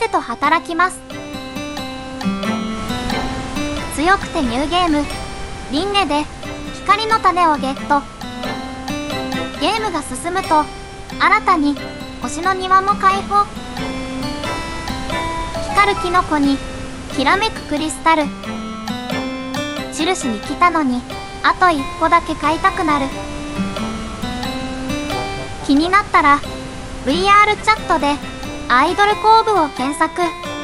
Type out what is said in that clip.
せと働きます。強くてニューゲーム、輪廻で光の種をゲット。ゲームが進むと、新たに星の庭も開放。光るキノコに、きらめくクリスタル。印に来たのに、あと一個だけ買いたくなる。気になったら、VR チャットで、アイドル工部を検索。